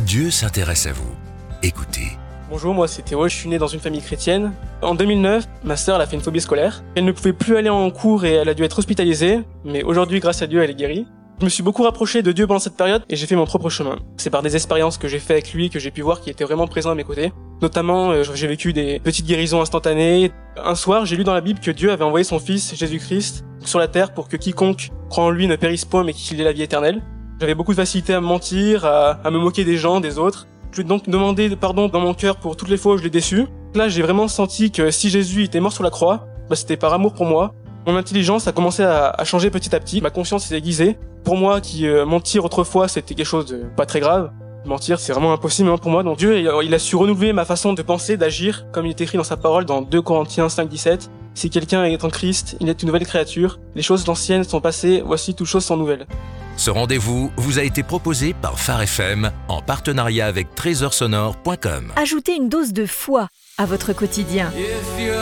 Dieu s'intéresse à vous. Écoutez. Bonjour, moi c'est Théo, je suis né dans une famille chrétienne. En 2009, ma sœur a fait une phobie scolaire. Elle ne pouvait plus aller en cours et elle a dû être hospitalisée, mais aujourd'hui, grâce à Dieu, elle est guérie. Je me suis beaucoup rapproché de Dieu pendant cette période et j'ai fait mon propre chemin. C'est par des expériences que j'ai fait avec lui que j'ai pu voir qu'il était vraiment présent à mes côtés. Notamment, j'ai vécu des petites guérisons instantanées. Un soir, j'ai lu dans la Bible que Dieu avait envoyé son fils, Jésus-Christ, sur la terre pour que quiconque croit en lui ne périsse point mais qu'il ait la vie éternelle. J'avais beaucoup de facilité à me mentir, à me moquer des gens, des autres. Je lui ai donc demandé pardon dans mon cœur pour toutes les fois où je l'ai déçu. Là, j'ai vraiment senti que si Jésus était mort sur la croix, c'était par amour pour moi. Mon intelligence a commencé à changer petit à petit. Ma conscience s'est aiguisée. Pour moi, qui mentir autrefois, c'était quelque chose de pas très grave. Mentir, c'est vraiment impossible pour moi. Donc Dieu, il a su renouveler ma façon de penser, d'agir, comme il est écrit dans sa parole dans 2 Corinthiens 5:17. Si quelqu'un est en Christ, il est une nouvelle créature. Les choses anciennes sont passées, voici toutes choses sont nouvelles. Ce rendez-vous vous a été proposé par Phare FM en partenariat avec trésorsonore.com. Ajoutez une dose de foi à votre quotidien.